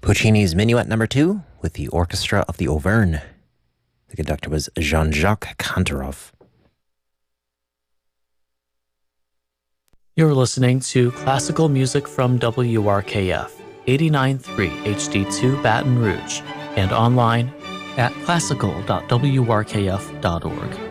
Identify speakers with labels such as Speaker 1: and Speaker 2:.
Speaker 1: Puccini's Minuet Number 2 with the Orchestra of the Auvergne. The conductor was Jean-Jacques Kantorov.
Speaker 2: You're listening to classical music from WRKF, 89.3 HD2 Baton Rouge, and online at classical.wrkf.org.